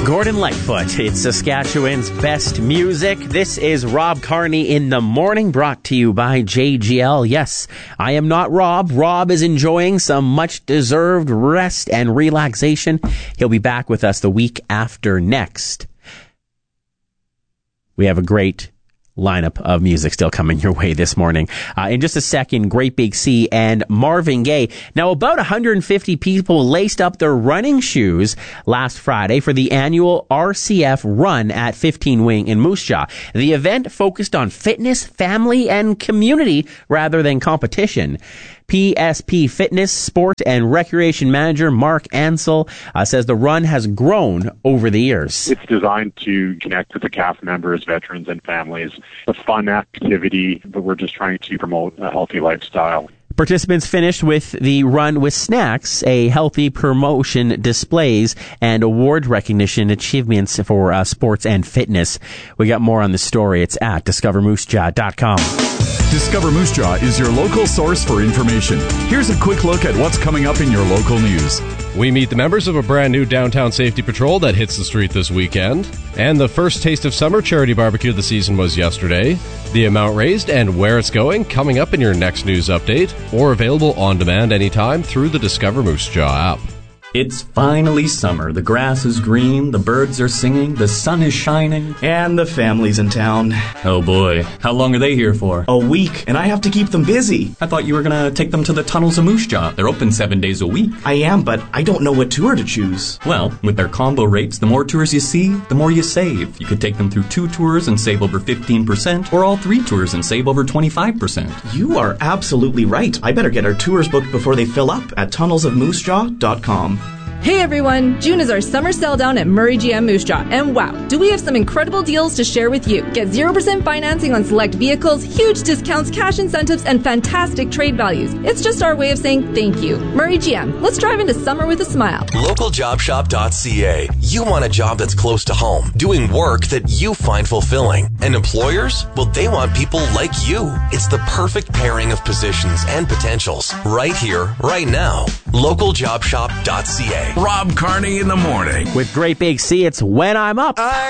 Gordon Lightfoot, it's Saskatchewan's best music. This is Rob Carney in the morning, brought to you by JGL. Yes, I am not Rob. Rob is enjoying some much-deserved rest and relaxation. He'll be back with us the week after next. We have a great lineup of music still coming your way this morning. In just a second, Great Big Sea and Marvin Gaye. Now, about 150 people laced up their running shoes last Friday for the annual RCF Run at 15 Wing in Moose Jaw. The event focused on fitness, family, and community rather than competition. PSP Fitness, Sport and Recreation Manager Mark Ansel says the run has grown over the years. It's designed to connect with the CAF members, veterans, and families. It's a fun activity, but we're just trying to promote a healthy lifestyle. Participants finished with the run with snacks, a healthy promotion, displays, and award recognition achievements for sports and fitness. We got more on the story. It's at discovermoosejaw.com. Discover Moose Jaw is your local source for information. Here's a quick look at what's coming up in your local news. We meet the members of a brand new Downtown Safety Patrol that hits the street this weekend. And the first Taste of Summer charity barbecue of the season was yesterday. The amount raised and where it's going coming up in your next news update, or available on demand anytime through the Discover Moose Jaw app. It's finally summer. The grass is green, the birds are singing, the sun is shining. And the family's in town. Oh boy, how long are they here for? A week, and I have to keep them busy. I thought you were gonna take them to the tunnels of Moose Jaw. They're open 7 days a week. I am, but I don't know what tour to choose. Well, with their combo rates, the more tours you see, the more you save. You could take them through 2 tours and save over 15%, or all 3 tours and save over 25%. You are absolutely right. I better get our tours booked before they fill up at tunnelsofmoosejaw.com. Hey everyone, June is our summer sell down at Murray GM Moose Jaw, and wow, do we have some incredible deals to share with you. Get 0% financing on select vehicles, huge discounts, cash incentives, and fantastic trade values. It's just our way of saying thank you. Murray GM, let's drive into summer with a smile. LocalJobShop.ca. You want a job that's close to home, doing work that you find fulfilling. And employers? Well, they want people like you. It's the perfect pairing of positions and potentials. Right here, right now. LocalJobShop.ca. Rob Carney in the morning. With Great Big Sea, it's When I'm Up.